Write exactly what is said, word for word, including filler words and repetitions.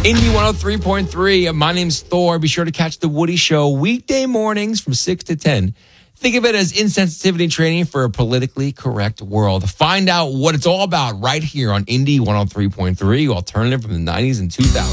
Indy one oh three point three. My name's Thor. Be sure to catch The Woody Show weekday mornings from six to ten. Think of it as insensitivity training for a politically correct world. Find out what it's all about right here on Indy one oh three point three, alternative from the nineties and two thousands.